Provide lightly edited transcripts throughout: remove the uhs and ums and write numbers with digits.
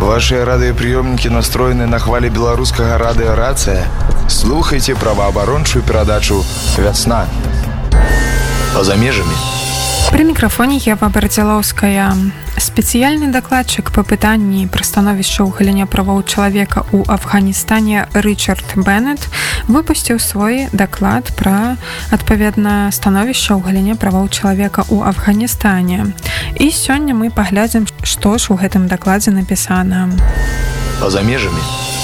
Ваши радыёпрыёмнікі настроены на хвалі беларускага радыёрацыя. Слухайте праваабарончую перадачу «Вясна». Па-за межамі. При микрофоне Ева Бардзялоўская. Спецыяльны дакладчык па пытанні пра становішча ў галіне правоў чалавека ў Афганістане Рычард Беннет выпусціў свой даклад пра адпаведна становішча ў галіне правоў чалавека ў Афганістане. І сёння мы паглядзім, што ж у гэтым дакладзе напісана. Па-за межамі.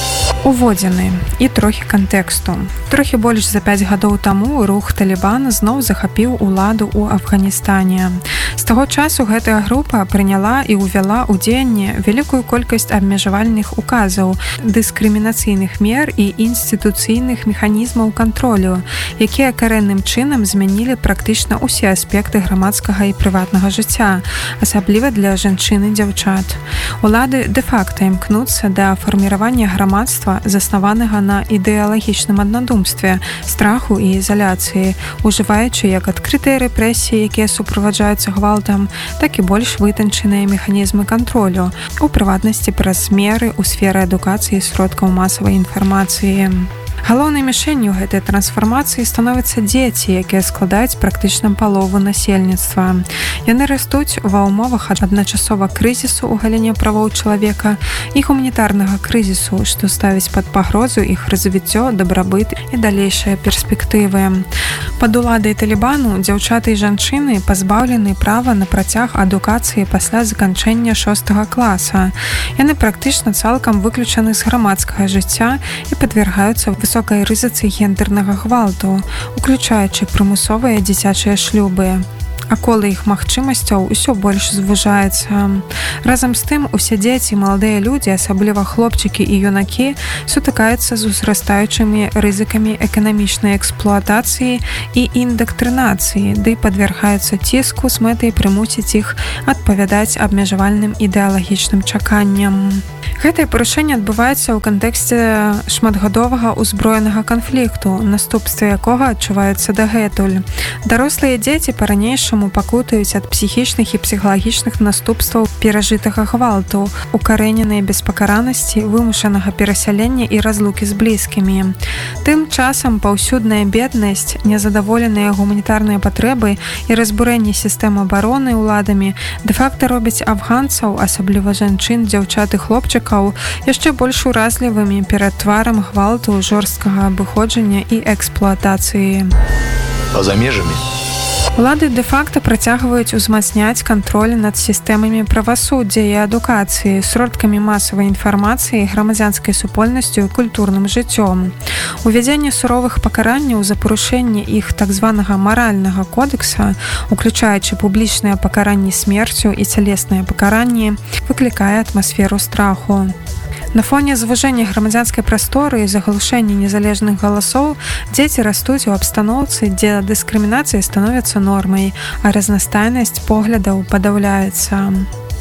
Уводзіны і трохі кантэксту. Трохі больш за 5 гадоў таму рух Талібан зноў захапіў уладу ў Афганістане. З таго часу гэтая група прыняла і ўвяла ў дзеянне вялікую колькасць абмежавальных указаў, дыскрымінацыйных мер і інстытуцыйных механізмаў кантролю, якія карэнным чынам змянілі практычна ўсе аспекты грамадскага і прыватнага жыцця, асабліва для жанчын і дзяўчат. Улады дэ-факта імкнуцца да фарміравання грамадства, заснаванага на ідэалагічным аднадумстве, страху і ізаляцыі, ужываючы як адкрытыя рэпрэсіі, якія суправаджаюцца гвалтам, так і больш вытанчаныя механізмы кантролю, у прыватнасці праз меры ў сферы адукацыі і сродкаў масавай інфармацыі. Галоўнай мішэнню гэтай трансфармацыі становяцца дзеці, якія складаюць практычна палову насельніцтва. Яны растуць ва ўмовах адначасова крызісу ў галіне правоў чалавека і гуманітарнага крызісу, што ставіць пад пагрозу іх развіццё, дабрабыт і далейшыя перспектывы. Пад уладай Талібану дзяўчаты і жанчыны пазбаўлены права на працяг адукацыі пасля заканчэння 6 класа. Яны практычна цалкам выключаны з грамадскага жыцця і падвяргаюцца высокай рызыцы гендэрнага гвалту, уключаючы прымусовыя дзіцячыя шлюбы. А колы іх магчымасцяў усё больш звужаецца. Разам з тым, усе дзеці і маладыя людзі, асабліва хлопчыкі і юнакі, сутыкаюцца з узрастаючымі рызыкамі эканамічнай эксплуатацыі і індактрынацыі, ды падвяргаюцца ціску з мэтай прымусіць іх адпавядаць абмежавальным ідэалагічным чаканням. Гэтае парушэнне адбываецца ў кантэксце шматгадовага ўзброенага канфлікту, наступствы якога адчуваюцца дагэтуль. Дарослыя дзеці па-ранейшаму пакутаюць ад псіхічных і псіхалагічных наступстваў перажытага гвалту, укарэненай беспакаранасці, вымушанага перасялення і разлукі з блізкімі. Тым часам паўсюдная беднасць, незадаволеныя гуманітарныя патрэбы і разбурэнне сістэм абароны ўладамі дэ-факта робяць афганцаў, асабліва жанчын, дзяўчат і хлопчыкаў, яшчэ больш уразлівымі перад тварам гвалту, жорсткага абыходжання і эксплуатацыі. Па-за межамі. Улады дэ-факта працягваюць узмацняць кантроль над сістэмамі правасуддзя і адукацыі, сродкамі масавай інфармацыі, грамадзянскай супольнасцю і культурным жыццём. Увядзенне суровых пакаранняў за парушэнне іх так званага маральнага кодекса, уключаючы публічныя пакаранні смерцю і цялесныя пакаранні, выклікае атмасферу страху. На фоне звужэння грамадзянскай прасторы і заглушэння незалежных галасоў дзеці растуць у абстаноўцы, дзе дыскрымінацыя становіцца нормай, а разнастайнасць поглядаў падаўляецца.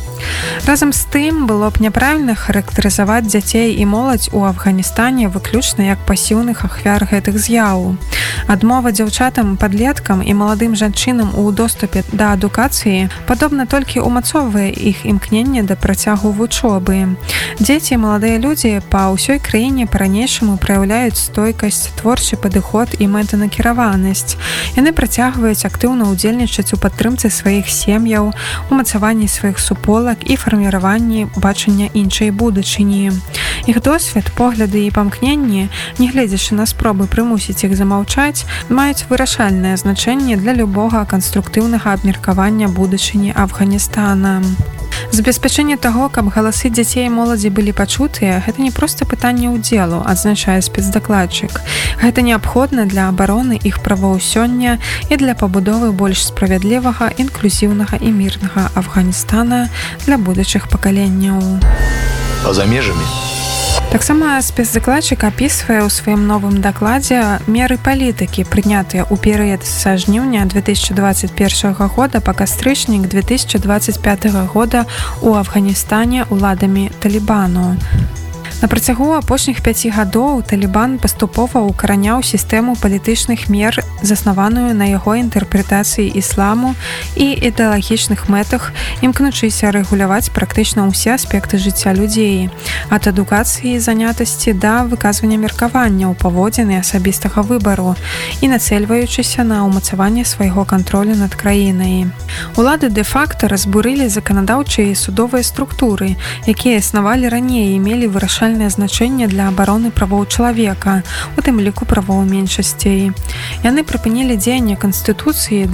Разам з тым, было б няправільна характарызаваць дзяцей і моладзь у Афганістане выключна як пасіўных ахвяр гэтых з'яў. Адмова дзяўчатам, падлеткам і маладым жанчынам у доступе да адукацыі падобна толькі ўмацоўвае іх імкненне да працягу вучобы. Дзеці і маладыя людзі па ўсёй краіне па-ранейшаму праяўляюць стойкасць, творчы падыход і мэтанакіраванасць. Яны працягваюць актыўна ўдзельнічаць у падтрымцы сваіх сем'яў, умацаванні сваіх суполак і фарміраванні бачання іншай будучыні. Іх досвед, погляды і памкненні, нягледзячы на спробы прымусіць іх замаўчаць, маюць вырашальнае значэнне для любога канструктыўнага абмеркавання будучыні Афганістана. Забеспячэнне таго, каб галасы дзяцей і моладзі былі пачутыя, гэта не проста пытанне ўдзелу, адзначае спецдакладчык. Гэта неабходна для абароны іх правоў сёння і для пабудовы больш справядлівага, інклюзіўнага і мірнага Афганістана для будучых пакаленняў. Па-за межамі. Таксама спецдакладчык апісвае ў сваім новым дакладзе меры палітыкі, прынятыя ў перыяд са жніўня 2021 года па кастрычнік 2025 года ў Афганістане ўладамі Талібану. На працягу апошніх 5 гадоў Талібан паступова ўкараняў сістэму палітычных мер, заснаваную на яго інтэрпрэтацыі ісламу і ідэалагічных мэтах, імкнучыся рэгуляваць практычна ўсе аспекты жыцця людзей, ад адукацыі і занятасці да выказвання меркаванняў, паводзін і асабістага выбару, і нацельваючыся на ўмацаванне свайго кантролю над краінай. Улады дэ-факта разбурылі заканадаўчыя і судовыя структуры, якія існавалі раней і мелі вырашальнае значэнне для абароны правоў чалавека, у тым ліку правоў меншасцей. Яны прыпынілі дзеянне Канстытуцыі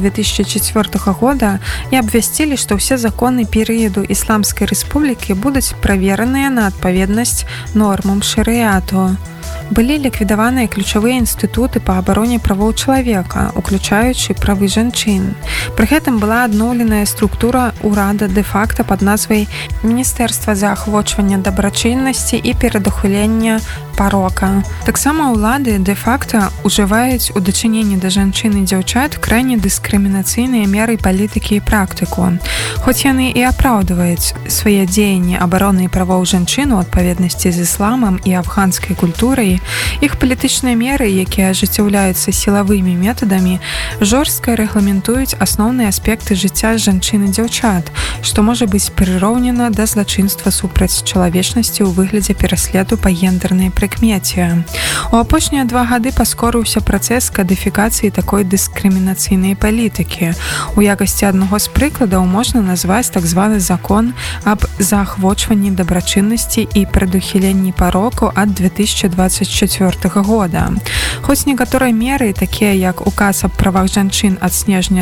2004 года і абвясцілі, што ўсе законы перыяду Ісламскай рэспублікі будуць правераныя на адпаведнасць нормам шарыяту. Былі ліквідаваныя ключавыя інстытуты па абароне правоў чалавека, уключаючы правы жанчын. Пры гэтым была адноўленая структура ўрада дэ-факта пад назвай Міністэрства заахвочвання дабрачыннасці і перадухілення парока. Таксама ўлады дэ-факта ўжываюць у дачыненні да жанчын і дзяўчат крайне дыскрымінацыйныя меры палітыкі і практыку. Хоць яны і апраўдваюць свае дзеянні абароны правоў жанчын у адпаведнасці з ісламам і афганскай культурай, іх палітычныя меры, якія ажыццяўляюцца сілавымі метадамі, жорстка рэгламентуюць асноўныя аспекты жыцця жанчын і дзяўчат, што можа быць прыроўнена да злачынства супраць чалавечнасці ў выглядзе пераследу па гендернай прыкмеце. У апошнія 2 гады паскорыўся працэс кадыфікацыі такой дыскрымінацыйнай палітыкі. У якасці аднаго з прыкладаў можна назваць так званы закон аб заахвочванні дабрачыннасці і прадухіленні пароку ад 2024 года. Хоць некаторыя меры, такія як указ аб правах жанчын ад снежня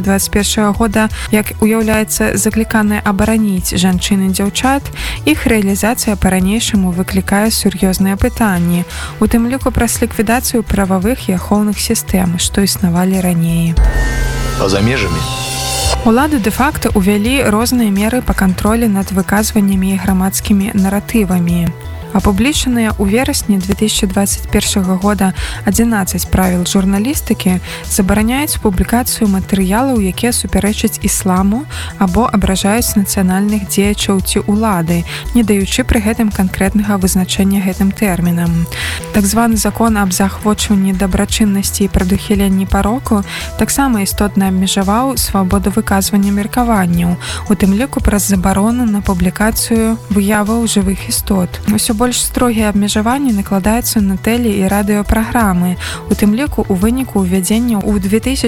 2021 года, як уяўляецца закліканае абараніць жанчын і дзяўчат, іх рэалізацыя па-ранейшаму выклікае сур'ёзныя пытанні, у тым ліку праз ліквідацыю прававых і ахоўных сістэм, што існавалі раней. Па-за межамі. Улады дэ-факта ўвялі розныя меры па кантролі над выказваннямі і грамадскімі наратывамі. Апублічаныя ў верасні 2021 года 11 правіл журналістыкі забараняюць публікацыю матэрыялаў, якія супярэчаць ісламу або абражаюць нацыянальных дзеячаў ці ўлады, не даючы пры гэтым канкрэтнага вызначэння гэтым тэрмінам. Так званы закон аб заахвочванні дабрачыннасці і прадухіленні пароку таксама істотна абмежаваў свабоду выказвання меркаванняў, у тым ліку праз забарону на публікацыю выяваў жывых істот. Усё больш строгія абмежаванні накладаюцца на тэле- і радыёпраграмы, у тым ліку у выніку ўвядзення ў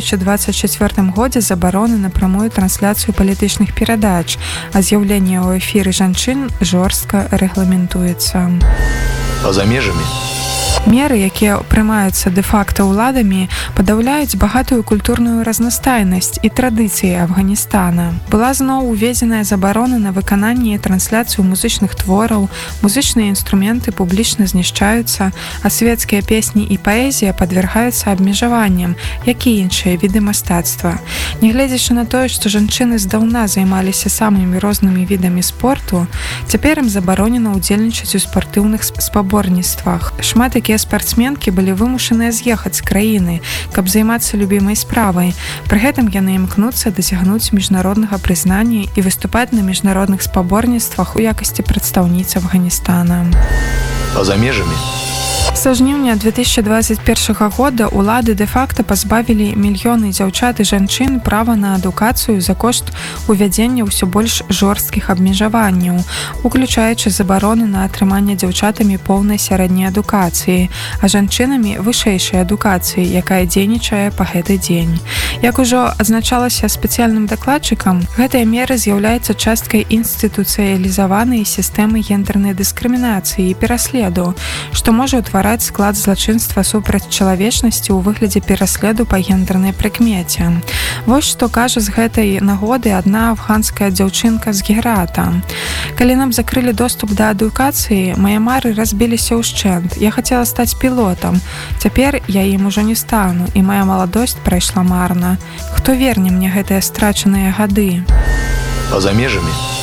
2024 годзе забароны на прамую трансляцыю палітычных перадач, а з'яўленне ў эфіры жанчын жорстка рэгламентуецца. Па-за межамі. Меры, якія прымаюцца дэ-факта ўладамі, падаўляюць багатую культурную разнастайнасць і традыцыі Афганістана. Была зноў уведзеная забарона на выкананне і трансляцыю музычных твораў, музычныя інструменты публічна знішчаюцца, а свецкія песні і паэзія падвяргаюцца абмежаванням, як і іншыя віды мастацтва. Нягледзячы на тое, што жанчыны здаўна займаліся самымі рознымі відамі спорту, цяпер ім забаронена ўдзельнічаць у спартыўных спаборніцтвах. Шмат якія спартсменкі былі вымушаныя з'ехаць з краіны, каб займацца любімай справай. Пры гэтым яны імкнуцца дасягнуць міжнароднага прызнання і выступаць на міжнародных спаборніцтвах у якасці прадстаўніц Афганістана. Па-за межамі. Са жніўня 2021 года улады дэ-факта пазбавілі мільёны дзяўчат і жанчын права на адукацыю за кошт увядзення ўсё больш жорсткіх абмежаванняў, уключаючы забарону на атрыманне дзяўчатамі поўнай сярэдняй адукацыі, а жанчынамі вышэйшай адукацыі, якая дзейнічае па гэты дзень. Як ужо адзначалася спецыяльным дакладчыкам, гэтая мера з'яўляецца часткай інстытуцыялізаванай сістэмы гендернай дыскрымінацыі і пераследу, што можа ўтвараць склад злачынства супраць чалавечнасці ў выглядзе пераследу па гендернай прыкмеце. Вось што кажа з гэтай нагоды адна афганская дзяўчынка з Герата. Калі нам закрылі доступ да адукацыі, мае мары разбіліся ўшчэнт. Я хацела стаць пілотам. Цяпер я ім ужо не стану, і моя маладосць прайшла марна. Хто верне мне гэтыя страчаныя гады? Па-за межамі.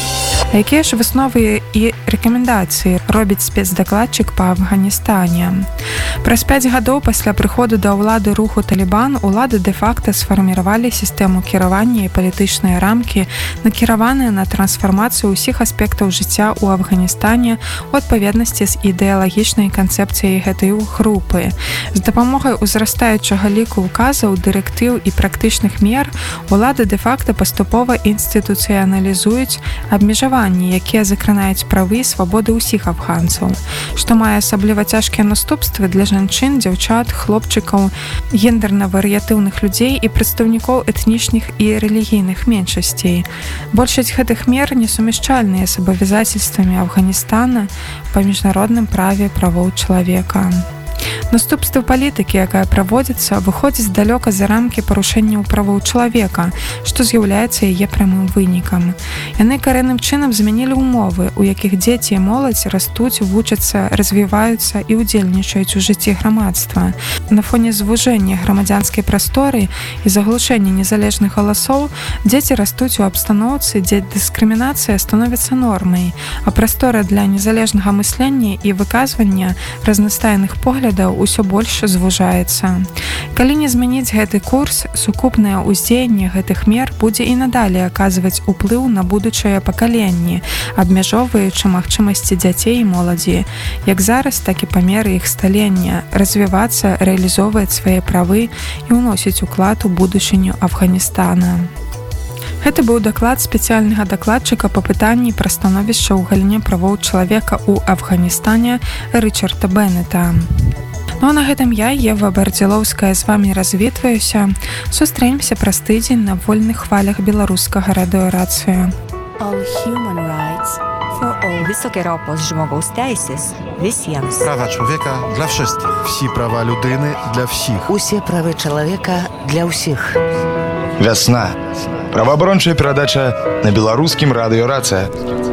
А якія ж высновы і рэкамендацыі робіць спецдакладчык па Афганістане? Праз 5 гадоў пасля прыходу да ўлады руху Талібан улады дэ-факта сфарміравалі сістэму кіравання і палітычныя рамкі, накіраваныя на трансфармацыю ўсіх аспектаў жыцця ў Афганістане у адпаведнасці з ідэалагічнай канцэпцыяй гэтай групы. З дапамогай узрастаючага ліку указаў, дырэктыў і практычных мер улады дэ-факта паступова інстытуцыяналізуюць абмежаванні, якія закранаюць правы і свабоды ўсіх афганцаў, што мае асабліва цяжкія наступствы для жанчын, дзяўчат, хлопчыкаў, гендэрна-варыятыўных людзей і прадстаўнікоў этнічных і рэлігійных меншасцей. Большасць гэтых мер несумяшчальныя з абавязацельствамі Афганістана па міжнародным праве правоў чалавека. Наступствы палітыкі, якая праводзіцца, выходзіць далёка за рамкі парушэнняў правоў чалавека, што з'яўляецца яе прамым вынікам. Яны карэнным чынам змянілі ўмовы, у якіх дзеці і моладзь растуць, вучацца, развіваюцца і ўдзельнічаюць у жыцці грамадства. На фоне звужэння грамадзянскай прасторы і заглушэння незалежных галасоў дзеці растуць у абстаноўцы, дзе дыскрымінацыя становіцца нормай, а прастора для незалежнага мыслення і выказвання разнастайных поглядаў ўсё больш звужаецца. Калі не змяніць гэты курс, сукупнае ўздзеянне гэтых мер будзе і надалей аказваць уплыў на будучыя пакаленні, абмяжоўваючы магчымасці дзяцей і моладзі, як зараз, так і па меры іх сталення, развівацца, рэалізоўваць свае правы і ўносіць уклад у будучыню Афганістана. Гэта быў даклад спецыяльнага дакладчыка па пытанні пра становішча ў галіне правоў чалавека ў Афганістане Рычарда Беннета. Ну а на гэтым я, Ева Бардзілоўская, з вамі развітваюся. Сустрэнемся праз тыдзень на вольных хвалях беларускага радыёрацыю. Wysokie żmogoustajsis visiems. Prawa człowieka dla wszystkich. Всі права людини для всіх. Усе правы чалавека для ўсіх. Вясна. Праваабарончая перадача на беларускім радыёрацыя.